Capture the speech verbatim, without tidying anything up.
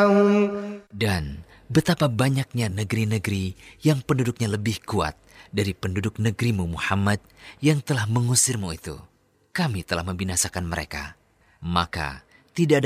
Dan betapa banyaknya negeri-negeri yang penduduknya lebih kuat dari penduduk negerimu Muhammad yang telah mengusirmu itu. Kami telah membinasakan mereka. Maka tidak ada